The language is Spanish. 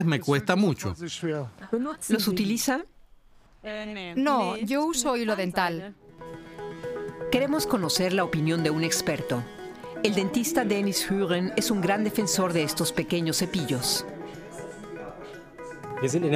Me cuesta mucho. ¿Los utiliza? No, yo uso hilo dental. Queremos conocer la opinión de un experto. El dentista Dennis Huren es un gran defensor de estos pequeños cepillos.